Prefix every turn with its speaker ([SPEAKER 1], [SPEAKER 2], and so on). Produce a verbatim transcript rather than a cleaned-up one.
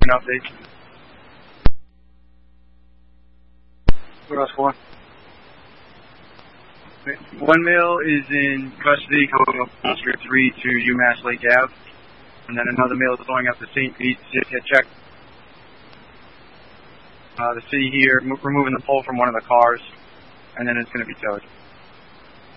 [SPEAKER 1] an update. What else for? One male is in custody going up on Street three to UMass Lake Ave, and then another male is going up to Saint Pete's to get checked. Uh, the city here, removing the pole from one of the cars, and then it's going to be towed.